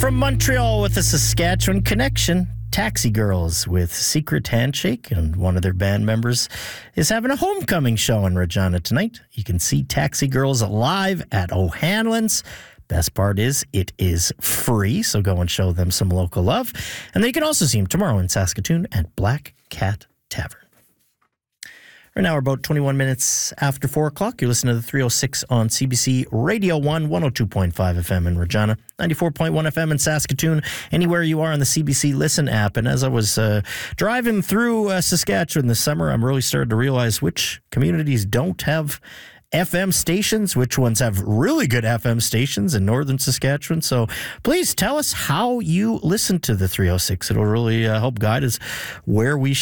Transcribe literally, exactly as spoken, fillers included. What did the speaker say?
From Montreal with a Saskatchewan connection, Taxi Girls with Secret Handshake, and one of their band members is having a homecoming show in Regina tonight. You can see Taxi Girls live at O'Hanlon's. Best part is it is free, so go and show them some local love. And then you can also see them tomorrow in Saskatoon at Black Cat Tavern. Right now, we're about twenty-one minutes after four o'clock. You're listening to the three oh six on C B C Radio one, one oh two point five F M in Regina, ninety-four point one F M in Saskatoon, anywhere you are on the C B C Listen app. And as I was uh, driving through uh, Saskatchewan this summer, I'm really starting to realize which communities don't have F M stations, which ones have really good F M stations in northern Saskatchewan. So please tell us how you listen to the three oh six. It'll really uh, help guide us where we